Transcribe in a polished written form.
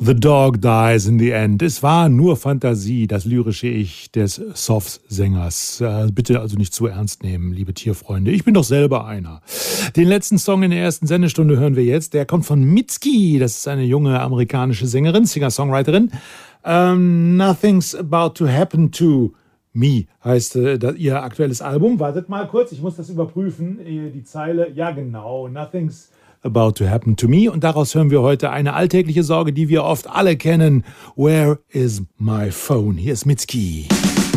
The Dog Dies in the End. Es war nur Fantasie, das lyrische Ich des Soft-Sängers. Bitte also nicht zu ernst nehmen, liebe Tierfreunde. Ich bin doch selber einer. Den letzten Song in der ersten Sendestunde hören wir jetzt. Der kommt von Mitski. Das ist eine junge amerikanische Sängerin, Singer-Songwriterin. Nothing's About to Happen to Me heißt ihr aktuelles Album. Wartet mal kurz, ich muss das überprüfen. Die Zeile, ja genau, Nothing's About to Happen to Me. Und daraus hören wir heute eine alltägliche Sorge, die wir oft alle kennen. Where is my phone? Hier ist Mitski.